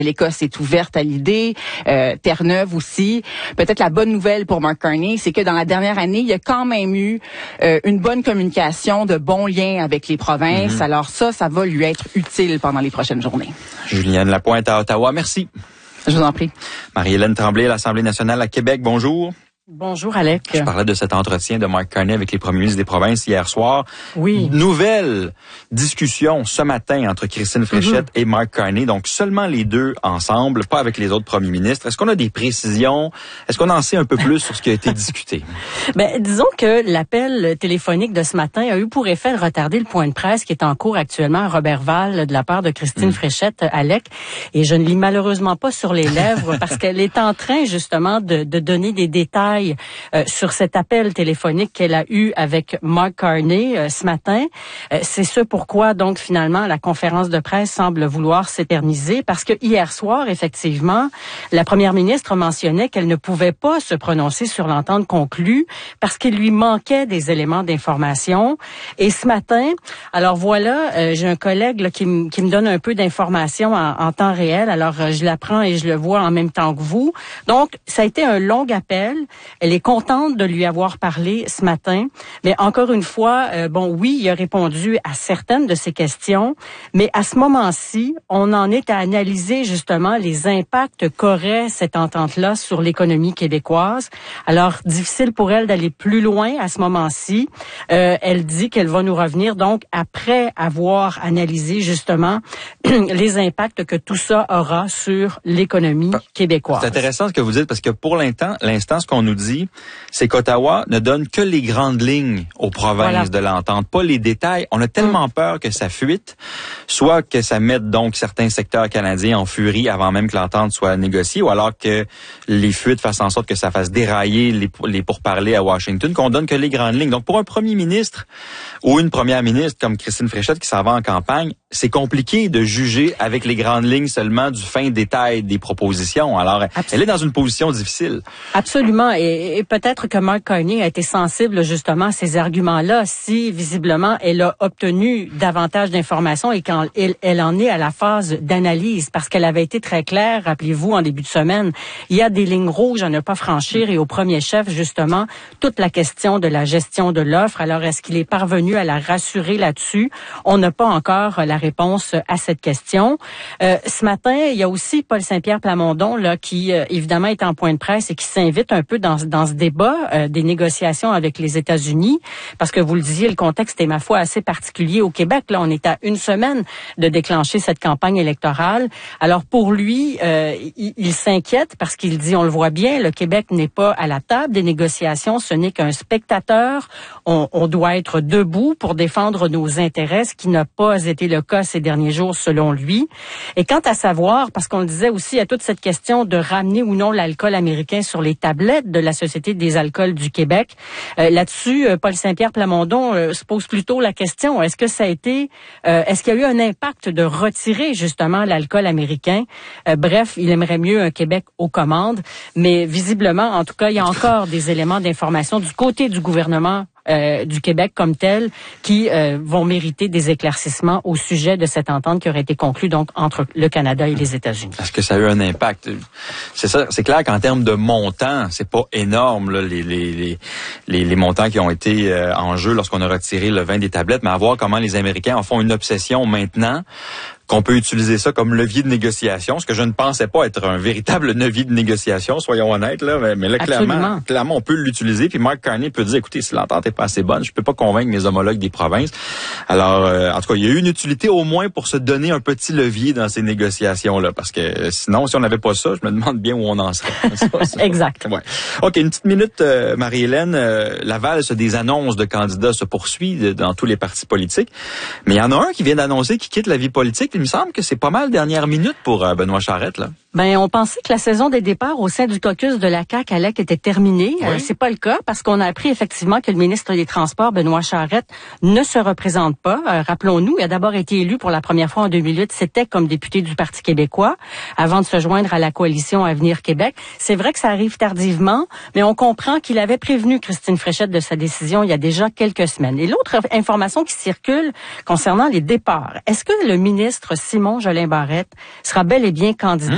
L'Écosse est ouverte à l'idée, Terre-Neuve aussi. Peut-être la bonne nouvelle pour Mark Carney, c'est que dans la dernière année, il y a quand même eu une bonne communication, de bons liens avec les provinces. Alors ça va lui être utile pendant les prochaines journées. Juliane Lapointe à Ottawa, merci. Je vous en prie. Marie-Hélène Tremblay à l'Assemblée nationale à Québec, bonjour. Bonjour, Alec. Je parlais de cet entretien de Mark Carney avec les premiers ministres des provinces hier soir. Oui. Nouvelle discussion ce matin entre Christine Fréchette et Mark Carney. Donc, seulement les deux ensemble, pas avec les autres premiers ministres. Est-ce qu'on a des précisions? Est-ce qu'on en sait un peu plus sur ce qui a été discuté? Disons que l'appel téléphonique de ce matin a eu pour effet de retarder le point de presse qui est en cours actuellement à Robertval de la part de Christine Fréchette, Alec. Et je ne lis malheureusement pas sur les lèvres parce qu'elle est en train justement de donner des détails sur cet appel téléphonique qu'elle a eu avec Mark Carney ce matin. C'est ce pourquoi donc finalement la conférence de presse semble vouloir s'éterniser parce que hier soir effectivement la première ministre mentionnait qu'elle ne pouvait pas se prononcer sur l'entente conclue parce qu'il lui manquait des éléments d'information. Et ce matin, alors voilà, j'ai un collègue là, qui me donne un peu d'informations en temps réel. Alors je l'apprends et je le vois en même temps que vous. Donc ça a été un long appel. Elle est contente de lui avoir parlé ce matin, mais encore une fois, oui, il a répondu à certaines de ses questions, mais à ce moment-ci, on en est à analyser justement les impacts qu'aurait cette entente-là sur l'économie québécoise. Alors, difficile pour elle d'aller plus loin à ce moment-ci. Elle dit qu'elle va nous revenir donc après avoir analysé justement les impacts que tout ça aura sur l'économie québécoise. C'est intéressant ce que vous dites parce que pour l'instant, ce qu'on nous dit, c'est qu'Ottawa ne donne que les grandes lignes aux provinces de l'entente, pas les détails. On a tellement peur que ça fuite, soit que ça mette donc certains secteurs canadiens en furie avant même que l'entente soit négociée, ou alors que les fuites fassent en sorte que ça fasse dérailler les pourparlers à Washington, qu'on donne que les grandes lignes. Donc pour un premier ministre ou une première ministre comme Christine Fréchette qui s'en va en campagne, c'est compliqué de juger avec les grandes lignes seulement du fin détail des propositions. Alors, elle est dans une position difficile. Absolument. Et peut-être que Mark Carney a été sensible justement à ces arguments-là si, visiblement, elle a obtenu davantage d'informations et quand elle en est à la phase d'analyse. Parce qu'elle avait été très claire, rappelez-vous, en début de semaine, il y a des lignes rouges à ne pas franchir et au premier chef, justement, toute la question de la gestion de l'offre. Alors, est-ce qu'il est parvenu à la rassurer là-dessus? On n'a pas encore la réponse à cette question. Ce matin, il y a aussi Paul Saint-Pierre Plamondon là qui évidemment est en point de presse et qui s'invite un peu dans ce débat des négociations avec les États-Unis parce que vous le disiez, le contexte est ma foi assez particulier au Québec. Là, on est à une semaine de déclencher cette campagne électorale. Alors pour lui, il s'inquiète parce qu'il dit, on le voit bien, le Québec n'est pas à la table des négociations, ce n'est qu'un spectateur. On doit être debout pour défendre nos intérêts, ce qui n'a pas été le cas ces derniers jours selon lui. Et quant à savoir, parce qu'on le disait aussi, il y a toute cette question de ramener ou non l'alcool américain sur les tablettes de la Société des alcools du Québec. Là-dessus, Paul Saint-Pierre Plamondon se pose plutôt la question, est-ce qu'il y a eu un impact de retirer justement l'alcool américain? Bref, il aimerait mieux un Québec aux commandes, mais visiblement, en tout cas, il y a encore des éléments d'information du côté du gouvernement du Québec comme tel qui vont mériter des éclaircissements au sujet de cette entente qui aurait été conclue donc entre le Canada et les États-Unis. Est-ce que ça a eu un impact? C'est ça, c'est clair qu'en termes de montants, c'est pas énorme là, les montants qui ont été en jeu lorsqu'on a retiré le vin des tablettes, mais à voir comment les Américains en font une obsession maintenant, qu'on peut utiliser ça comme levier de négociation, ce que je ne pensais pas être un véritable levier de négociation, soyons honnêtes, là, mais là, clairement, on peut l'utiliser, puis Mark Carney peut dire, écoutez, si l'entente est pas assez bonne, je peux pas convaincre mes homologues des provinces. Alors, en tout cas, il y a eu une utilité au moins pour se donner un petit levier dans ces négociations-là, parce que sinon, si on n'avait pas ça, je me demande bien où on en serait. Exact. Ouais. OK, une petite minute, Marie-Hélène. La valse des annonces de candidats se poursuit dans tous les partis politiques, mais il y en a un qui vient d'annoncer qu'il quitte la vie politique. Il me semble que c'est pas mal dernière minute pour Benoît Charette, là. On pensait que la saison des départs au sein du caucus de la CAQ, Alec, était terminée. Oui. C'est pas le cas parce qu'on a appris effectivement que le ministre des Transports, Benoît Charette, ne se représente pas. Rappelons-nous, il a d'abord été élu pour la première fois en 2008. C'était comme député du Parti québécois avant de se joindre à la coalition Avenir Québec. C'est vrai que ça arrive tardivement, mais on comprend qu'il avait prévenu Christine Fréchette de sa décision il y a déjà quelques semaines. Et l'autre information qui circule concernant les départs, est-ce que le ministre Simon Jolin Barrette sera bel et bien candidat